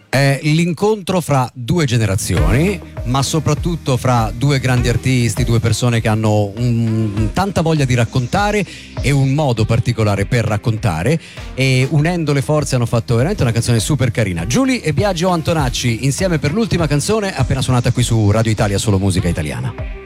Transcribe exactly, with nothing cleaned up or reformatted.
È l'incontro fra due generazioni, ma soprattutto fra due grandi artisti, due persone che hanno un, tanta voglia di raccontare e un modo particolare per raccontare, e unendo le forze hanno fatto veramente una canzone super carina. Giuly e Biagio Antonacci insieme per l'ultima canzone appena suonata qui su Radio Italia, solo musica italiana.